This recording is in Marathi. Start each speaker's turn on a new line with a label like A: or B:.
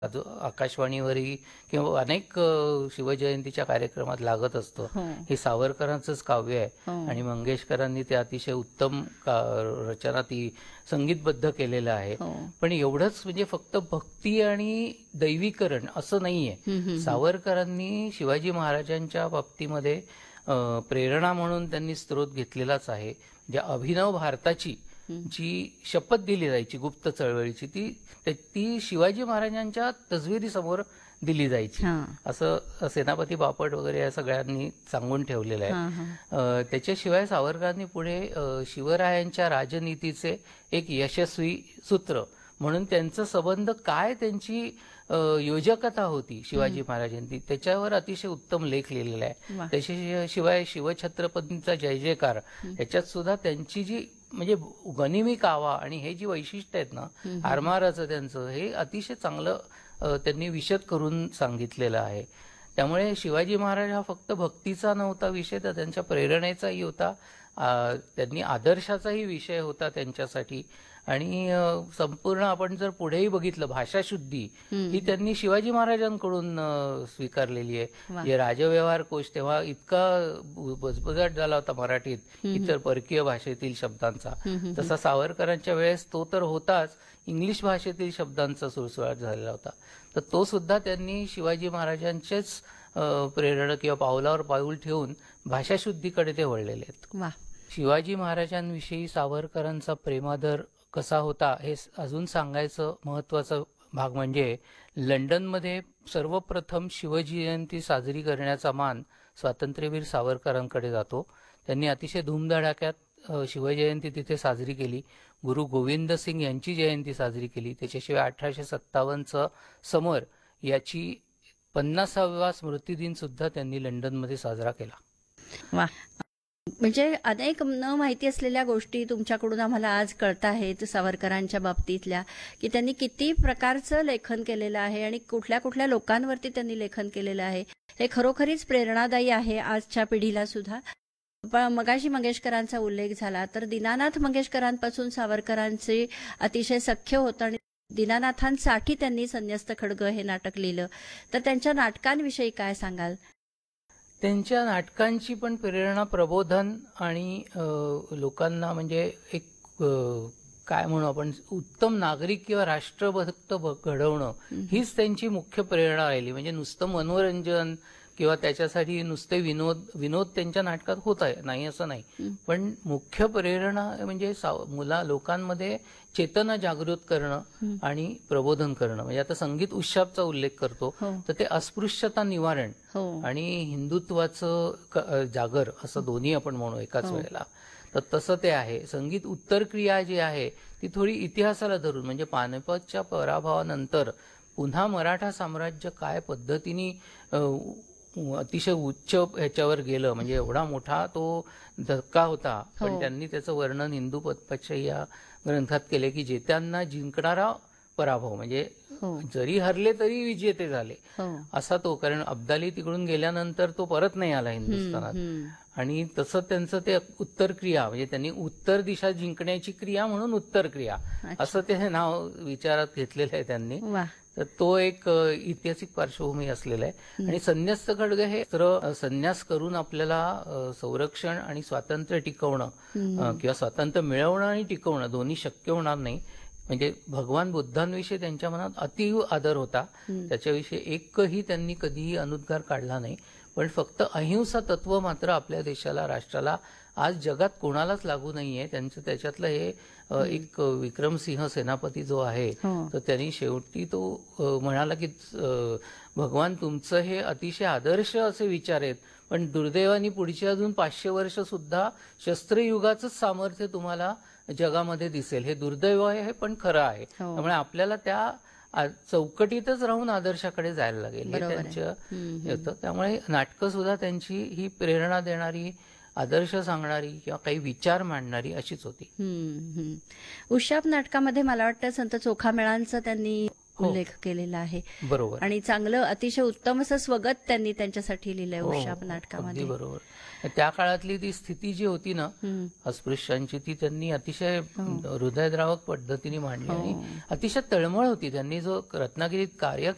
A: जो आकाशवाणीवरही किंवा अनेक शिवजयंतीच्या कार्यक्रमात लागत असतं.
B: हो.
A: हे सावरकरांचंच काव्य आहे
B: हो.
A: आणि मंगेशकरांनी ते अतिशय उत्तम रचना ती संगीतबद्ध केलेलं आहे.
B: हो.
A: पण एवढंच म्हणजे फक्त भक्ती आणि दैवीकरण असं नाहीये. सावरकरांनी शिवाजी महाराजांच्या बाबतीमध्ये प्रेरणा म्हणून त्यांनी स्रोत घेतलेलाच आहे. म्हणजे अभिनव भारताची जी शपथ दिली जायची गुप्त चळवळीची ती शिवाजी महाराजांच्या तसविरी समोर दिली जायची.
B: हां.
A: असं सेनापती बापट वगैरे या सगळ्यांनी सांगून ठेवलेलं आहे.
B: हां.
A: त्याच्याशिवाय सावरकरांनी पुढे शिवरायांच्या राजनीतीचे एक यशस्वी सूत्र म्हणून त्यांचा संबंध काय, त्यांची योजकता होती शिवाजी महाराजांची, त्याच्यावर अतिशय उत्तम लेख लिहिलेला आहे.
B: वा.
A: त्याच्याशिवाय शिवछत्रपतींचा जय जयकार याच्यात सुद्धा त्यांची जी म्हणजे गनिमी कावा आणि हे जी वैशिष्ट्य आहेत ना आरमाराचं त्यांचं, हे अतिशय चांगलं त्यांनी विशद करून सांगितलेलं आहे. त्यामुळे शिवाजी महाराज हा फक्त भक्तीचा नव्हता विषय, तर त्यांच्या प्रेरणेचाही होता. त्यांनी आदर्शाचाही विषय होता त्यांच्यासाठी. आणि संपूर्ण आपण जर पुढेही बघितलं, भाषाशुद्धी ही त्यांनी शिवाजी महाराजांकडून स्वीकारलेली आहे. म्हणजे राजव्यवहार कोश तेव्हा इतका बजबजाट झाला होता मराठीत इतर परकीय भाषेतील शब्दांचा, तसा सावरकरांच्या वेळेस तो तर होताच, इंग्लिश भाषेतील शब्दांचा सुळसुळाट झालेला होता. तर तो सुद्धा त्यांनी शिवाजी महाराजांचेच प्रेरणा किंवा पावलावर पाऊल ठेवून भाषाशुद्धीकडे ते वळलेले आहेत.
B: वा.
A: शिवाजी महाराजांविषयी सावरकरांचा प्रेमादर कसा होता हे अजून सांगायचं महत्वाचा भाग म्हणजे लंडनमध्ये सर्वप्रथम शिवजयंती साजरी करण्याचा मान स्वातंत्र्यवीर सावरकरांकडे जातो. त्यांनी अतिशय धूमधडाक्यात शिवजयंती तिथे साजरी केली. गुरु गोविंद सिंग यांची जयंती साजरी केली. त्याच्याशिवाय 1857चं समर याची 50वा स्मृतिदिन सुद्धा त्यांनी लंडनमध्ये साजरा केला.
B: वा. म्हणजे अनेक न माहिती असलेल्या गोष्टी तुमच्याकडून आम्हाला आज कळत आहेत सावरकरांच्या बाबतीतल्या, की त्यांनी किती प्रकारचं लेखन केलेलं आहे आणि कुठल्या कुठल्या लोकांवरती त्यांनी लेखन केलेलं आहे. हे खरोखरीच प्रेरणादायी आहे आजच्या पिढीला सुद्धा. पण मगाशी मंगेशकरांचा उल्लेख झाला तर दीनानाथ मंगेशकरांपासून सावरकरांचे अतिशय सख्य होतं आणि दीनानाथांसाठी त्यांनी संन्यस्त खड्ग हे नाटक लिहिलं. तर त्यांच्या नाटकांविषयी काय सांगाल?
A: त्यांच्या नाटकांची पण प्रेरणा प्रबोधन आणि लोकांना म्हणजे एक काय म्हणू आपण उत्तम नागरिक किंवा राष्ट्रभक्त घडवणं हीच त्यांची मुख्य प्रेरणा राहिली. म्हणजे नुसतं मनोरंजन किंवा त्याच्यासाठी नुसते विनोद त्यांच्या नाटकात होत आहे नाही असं नाही, पण मुख्य प्रेरणा म्हणजे लोकांमध्ये चेतना जागृत करणं आणि प्रबोधन करणं. म्हणजे आता संगीत उत्सवचा उल्लेख करतो तर ते अस्पृश्यता निवारण आणि हिंदुत्वाचं जागर असं दोन्ही आपण म्हणू एकाच वेळेला. तर तसं ते आहे. संगीत उत्तर क्रिया जी आहे ती थोडी इतिहासाला धरून, म्हणजे पानिपतच्या पराभवानंतर पुन्हा मराठा साम्राज्य काय पद्धतीने अतिशय उच्च ह्याच्यावर गेलं, म्हणजे एवढा मोठा तो धक्का होता. पण त्यांनी त्याचं वर्णन हिंदू पदपक्षी या ग्रंथात केले की जेत्यांना जिंकणारा पराभव, म्हणजे जरी हरले तरी विजेते झाले असा तो. कारण अब्दाली तिकडून गेल्यानंतर तो परत नाही आला हिंदुस्थानात. आणि तसं त्यांचं ते उत्तर क्रिया, म्हणजे त्यांनी उत्तर दिशा जिंकण्याची क्रिया म्हणून उत्तर क्रिया असं ते नाव विचारात घेतलेलं आहे त्यांनी. तर तो एक ऐतिहासिक पार्श्वभूमी असलेला आहे. आणि संन्यस्त खड्ग हे संन्यास करून आपल्याला संरक्षण आणि स्वातंत्र्य टिकवणं किंवा स्वातंत्र्य मिळवणं आणि टिकवणं दोन्ही शक्य होणार नाही. म्हणजे भगवान बुद्धांविषयी त्यांच्या मनात अतीव आदर होता. त्याच्याविषयी एकही त्यांनी कधीही अनुद्गार काढला नाही. पण फक्त अहिंसा तत्व मात्र आपल्या देशाला, राष्ट्राला आज जगात कोणालाच लागू नाहीये. त्यांचं त्याच्यातलं हे एक विक्रमसिंह सेनापती जो आहे तर त्यांनी शेवटी तो म्हणाला की भगवान तुमचं हे अतिशय आदर्श असे विचार आहेत, पण दुर्दैवाने पुढची अजून 500 वर्ष सुद्धा शस्त्रयुगाचंच सामर्थ्य तुम्हाला जगामध्ये दिसेल. हे दुर्दैव आहे, हे पण खरं आहे. त्यामुळे आपल्याला त्या चौकटीतच राहून आदर्शाकडे जायला लागेल हे त्यांचं होतं. त्यामुळे नाटकं सुद्धा त्यांची ही प्रेरणा देणारी, आदर्श सांगणारी किंवा काही विचार मांडणारी अशीच होती.
B: उशाप नाटकामध्ये मला वाटतं संत चोखामेळांचा त्यांनी उल्लेख केलेला आहे.
A: बरोबर.
B: आणि चांगलं अतिशय उत्तम असं स्वगत त्यांनी त्यांच्यासाठी लिहिलंय उशाप नाटकामध्ये.
A: बरोबर. त्या काळातली ती स्थिती जी होती ना अस्पृश्यांची, ती त्यांनी अतिशय हृदयद्रावक पद्धतीने मांडली आणि अतिशय तळमळ होती. त्यांनी जो रत्नागिरीत कार्य